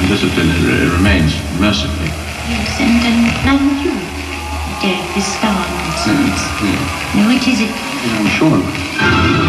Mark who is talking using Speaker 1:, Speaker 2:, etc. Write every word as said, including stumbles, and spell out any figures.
Speaker 1: undisciplined it remains, mercifully.
Speaker 2: Yes, and, and like you, Derek, this star nonsense.
Speaker 1: Mm, mm.
Speaker 2: Now, which is it?
Speaker 1: I'm sure.